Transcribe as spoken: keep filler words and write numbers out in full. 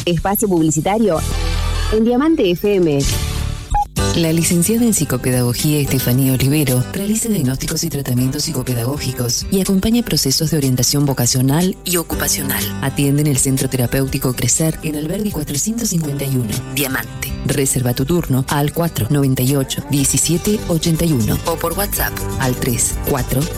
Espacio publicitario en Diamante F M. La licenciada en Psicopedagogía Estefanía Olivero realiza diagnósticos y tratamientos psicopedagógicos y acompaña procesos de orientación vocacional y ocupacional. Atiende en el Centro Terapéutico Crecer en Alberdi cuatrocientos cincuenta y uno, Diamante. Reserva tu turno al cuatro noventa y ocho diecisiete ochenta y uno o por WhatsApp al tres cuatro